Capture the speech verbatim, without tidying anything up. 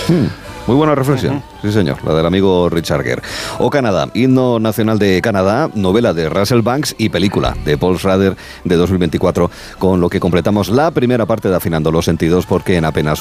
Hmm. Muy buena reflexión, uh-huh. sí señor, la del amigo Richard Gere. O Canadá, himno nacional de Canadá, novela de Russell Banks y película de Paul Schrader de dos mil veinticuatro, con lo que completamos la primera parte de Afinando los Sentidos, porque en apenas